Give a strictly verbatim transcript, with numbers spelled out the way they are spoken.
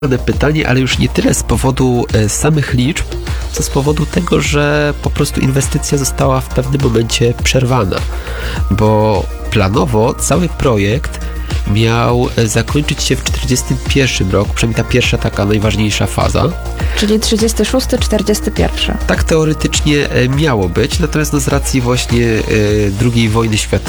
pytanie, ale już nie tyle z powodu e, samych liczb, co z powodu tego, że po prostu inwestycja została w pewnym momencie przerwana, bo planowo cały projekt miał e, zakończyć się w czterdziestym pierwszym roku, przynajmniej ta pierwsza taka najważniejsza faza. Czyli trzydziesty szósty, czterdziesty pierwszy. Tak teoretycznie e, miało być, natomiast no, z racji właśnie e, drugiej wojny światowej